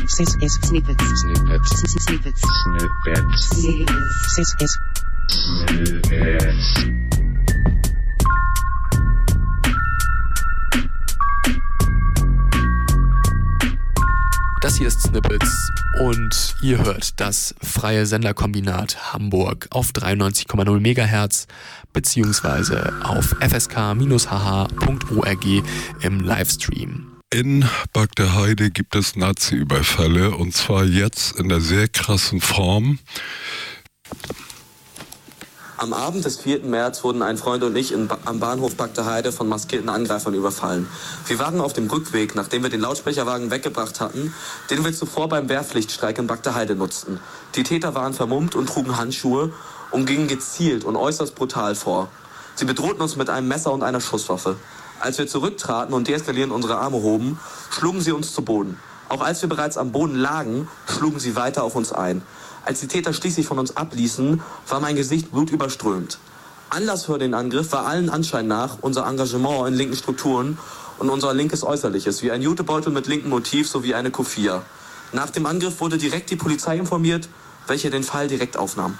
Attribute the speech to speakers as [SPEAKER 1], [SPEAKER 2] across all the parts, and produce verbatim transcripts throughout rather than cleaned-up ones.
[SPEAKER 1] This is Snippets. Snippets. Snippets. Snippets. Snippets. This is Snippets.
[SPEAKER 2] Das hier ist Snippets und ihr hört das freie Senderkombinat Hamburg auf dreiundneunzig Komma null Megahertz beziehungsweise auf f s k Bindestrich h h Punkt org im Livestream.
[SPEAKER 3] In Bagdeheide gibt es Nazi-Überfälle und zwar jetzt in der sehr krassen Form.
[SPEAKER 4] Am Abend des vierten März wurden ein Freund und ich in ba- am Bahnhof Bagdeheide von maskierten Angreifern überfallen. Wir waren auf dem Rückweg, nachdem wir den Lautsprecherwagen weggebracht hatten, den wir zuvor beim Wehrpflichtstreik in Bagdeheide nutzten. Die Täter waren vermummt und trugen Handschuhe und gingen gezielt und äußerst brutal vor. Sie bedrohten uns mit einem Messer und einer Schusswaffe. Als wir zurücktraten und deeskalierend unsere Arme hoben, schlugen sie uns zu Boden. Auch als wir bereits am Boden lagen, schlugen sie weiter auf uns ein. Als die Täter schließlich von uns abließen, war mein Gesicht blutüberströmt. Anlass für den Angriff war allen Anschein nach unser Engagement in linken Strukturen und unser linkes Äußerliches, wie ein Jutebeutel mit linkem Motiv sowie eine Kufia. Nach dem Angriff wurde direkt die Polizei informiert, welche den Fall direkt aufnahm.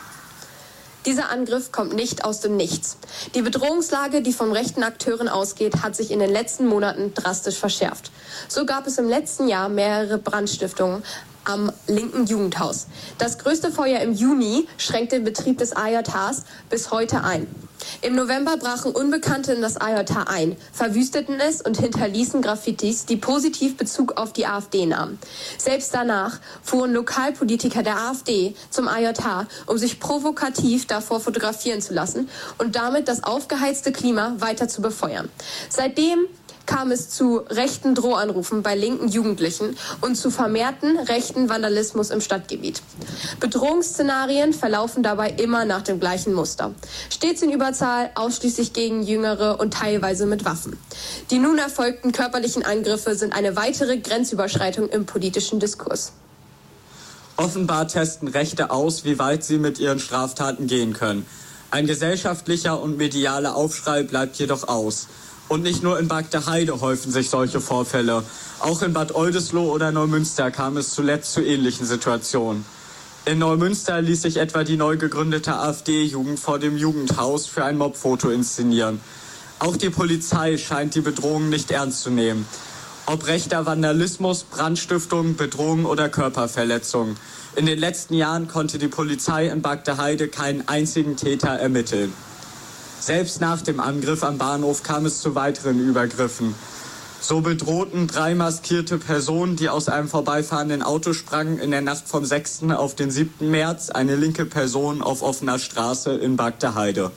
[SPEAKER 5] Dieser Angriff kommt nicht aus dem Nichts. Die Bedrohungslage, die von rechten Akteuren ausgeht, hat sich in den letzten Monaten drastisch verschärft. So gab es im letzten Jahr mehrere Brandstiftungen am linken Jugendhaus. Das größte Feuer im Juni schränkte den Betrieb des A J Hs bis heute ein. Im November brachen Unbekannte in das A J H ein, verwüsteten es und hinterließen Graffitis, die positiv Bezug auf die AfD nahmen. Selbst danach fuhren Lokalpolitiker der AfD zum A J H, um sich provokativ davor fotografieren zu lassen und damit das aufgeheizte Klima weiter zu befeuern. Seitdem kam es zu rechten Drohanrufen bei linken Jugendlichen und zu vermehrten rechten Vandalismus im Stadtgebiet. Bedrohungsszenarien verlaufen dabei immer nach dem gleichen Muster. Stets in Überzahl, ausschließlich gegen Jüngere und teilweise mit Waffen. Die nun erfolgten körperlichen Angriffe sind eine weitere Grenzüberschreitung im politischen Diskurs.
[SPEAKER 6] Offenbar testen Rechte aus, wie weit sie mit ihren Straftaten gehen können. Ein gesellschaftlicher und medialer Aufschrei bleibt jedoch aus. Und nicht nur in Bagdeheide häufen sich solche Vorfälle. Auch in Bad Oldesloe oder Neumünster kam es zuletzt zu ähnlichen Situationen. In Neumünster ließ sich etwa die neu gegründete AfD-Jugend vor dem Jugendhaus für ein Mobfoto inszenieren. Auch die Polizei scheint die Bedrohung nicht ernst zu nehmen. Ob rechter Vandalismus, Brandstiftung, Bedrohung oder Körperverletzung. In den letzten Jahren konnte die Polizei in Bagdeheide keinen einzigen Täter ermitteln. Selbst nach dem Angriff am Bahnhof kam es zu weiteren Übergriffen. So bedrohten drei maskierte Personen, die aus einem vorbeifahrenden Auto sprangen, in der Nacht vom sechsten auf den siebten März eine linke Person auf offener Straße in Bagdeheide.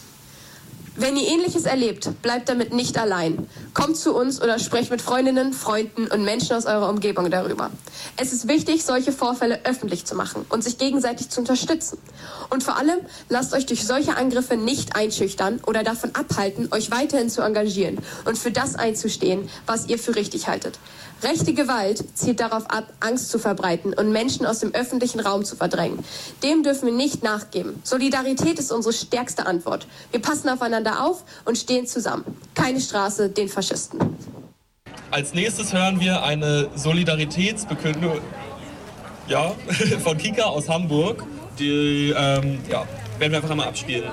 [SPEAKER 5] Wenn ihr Ähnliches erlebt, bleibt damit nicht allein. Kommt zu uns oder sprecht mit Freundinnen, Freunden und Menschen aus eurer Umgebung darüber. Es ist wichtig, solche Vorfälle öffentlich zu machen und sich gegenseitig zu unterstützen. Und vor allem, lasst euch durch solche Angriffe nicht einschüchtern oder davon abhalten, euch weiterhin zu engagieren und für das einzustehen, was ihr für richtig haltet. Rechte Gewalt zielt darauf ab, Angst zu verbreiten und Menschen aus dem öffentlichen Raum zu verdrängen. Dem dürfen wir nicht nachgeben. Solidarität ist unsere stärkste Antwort. Wir passen aufeinander auf und stehen zusammen. Keine Straße den Faschisten.
[SPEAKER 7] Als nächstes hören wir eine Solidaritätsbekundung ja, von Kika aus Hamburg. Die ähm, ja, werden wir einfach einmal abspielen.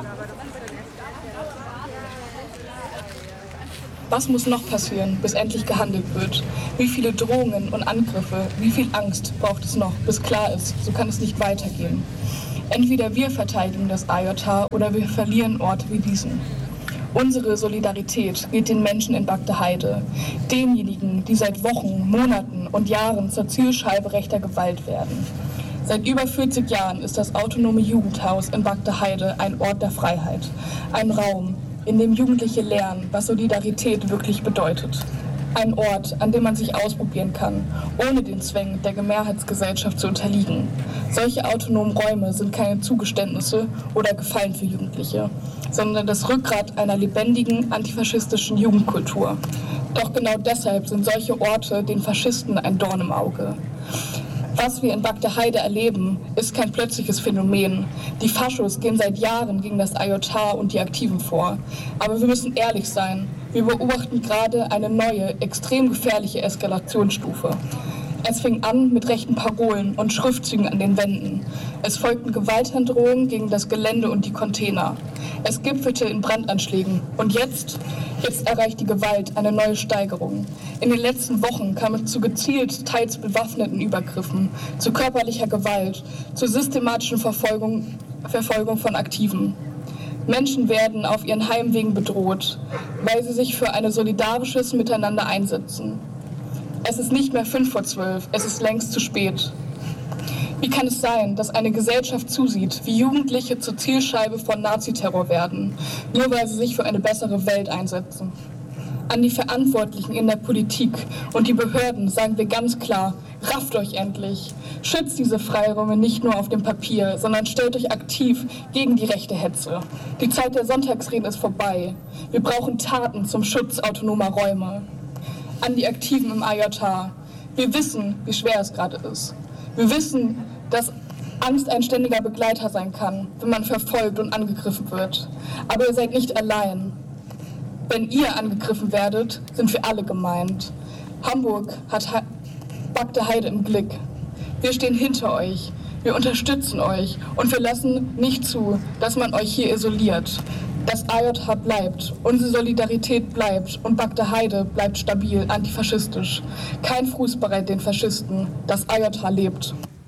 [SPEAKER 8] Was muss noch passieren, bis endlich gehandelt wird? Wie viele Drohungen und Angriffe, wie viel Angst braucht es noch, bis klar ist, so kann es nicht weitergehen? Entweder wir verteidigen das A J H oder wir verlieren Orte wie diesen. Unsere Solidarität gilt den Menschen in Bagdeheide, denjenigen, die seit Wochen, Monaten und Jahren zur Zielscheibe rechter Gewalt werden. Seit über vierzig Jahren ist das autonome Jugendhaus in Bagdeheide ein Ort der Freiheit, ein Raum, in dem Jugendliche lernen, was Solidarität wirklich bedeutet. Ein Ort, an dem man sich ausprobieren kann, ohne den Zwängen der Mehrheitsgesellschaft zu unterliegen. Solche autonomen Räume sind keine Zugeständnisse oder Gefallen für Jugendliche, sondern das Rückgrat einer lebendigen antifaschistischen Jugendkultur. Doch genau deshalb sind solche Orte den Faschisten ein Dorn im Auge. Was wir in Bagdeheide erleben, ist kein plötzliches Phänomen. Die Faschos gehen seit Jahren gegen das A J H und die Aktiven vor. Aber wir müssen ehrlich sein. Wir beobachten gerade eine neue, extrem gefährliche Eskalationsstufe. Es fing an mit rechten Parolen und Schriftzügen an den Wänden. Es folgten Gewaltandrohungen gegen das Gelände und die Container. Es gipfelte in Brandanschlägen. Und jetzt, jetzt erreicht die Gewalt eine neue Steigerung. In den letzten Wochen kam es zu gezielt, teils bewaffneten Übergriffen, zu körperlicher Gewalt, zur systematischen Verfolgung, Verfolgung von Aktiven. Menschen werden auf ihren Heimwegen bedroht, weil sie sich für ein solidarisches Miteinander einsetzen. Es ist nicht mehr fünf vor zwölf, es ist längst zu spät. Wie kann es sein, dass eine Gesellschaft zusieht, wie Jugendliche zur Zielscheibe von Naziterror werden, nur weil sie sich für eine bessere Welt einsetzen? An die Verantwortlichen in der Politik und die Behörden sagen wir ganz klar, rafft euch endlich. Schützt diese Freiräume nicht nur auf dem Papier, sondern stellt euch aktiv gegen die rechte Hetze. Die Zeit der Sonntagsreden ist vorbei. Wir brauchen Taten zum Schutz autonomer Räume. An die Aktiven im A J H. Wir wissen, wie schwer es gerade ist. Wir wissen, dass Angst ein ständiger Begleiter sein kann, wenn man verfolgt und angegriffen wird. Aber ihr seid nicht allein. Wenn ihr angegriffen werdet, sind wir alle gemeint. Hamburg hat Bagde Heide im Blick. Wir stehen hinter euch. Wir unterstützen euch und wir lassen nicht zu, dass man euch hier isoliert. Das A J H bleibt, unsere Solidarität bleibt und Bagde Heide bleibt stabil, antifaschistisch. Kein Fuß bereit den Faschisten. Das A J H lebt.